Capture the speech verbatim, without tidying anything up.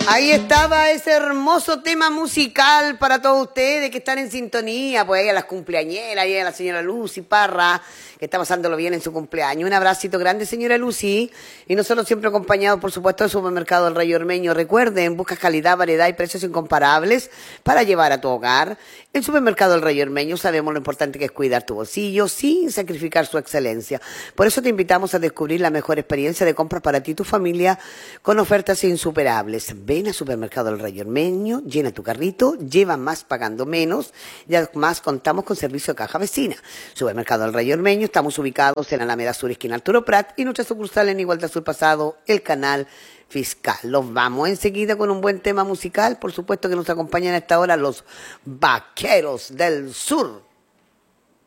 Ahí estaba ese hermoso tema musical para todos ustedes que están en sintonía, pues ahí a las cumpleañeras, ahí a la señora Lucy Parra, que está pasándolo bien en su cumpleaños. Un abracito grande, señora Lucy. Y nosotros siempre acompañados, por supuesto, del supermercado El Rey Ormeño. Recuerden, buscas calidad, variedad y precios incomparables para llevar a tu hogar. El supermercado El Rey Ormeño sabemos lo importante que es cuidar tu bolsillo sin sacrificar su excelencia. Por eso te invitamos a descubrir la mejor experiencia de compras para ti y tu familia con ofertas insuperables. Ven a Supermercado El Rey Ormeño, llena tu carrito, lleva más pagando menos y además contamos con servicio de caja vecina. Supermercado El Rey Ormeño, estamos ubicados en Alameda Sur, esquina Arturo Prat, y nuestra sucursal en Igualdad Sur Pasado, el canal Fiscal. Los vamos enseguida con un buen tema musical, por supuesto que nos acompañan a esta hora los Vaqueros del Sur.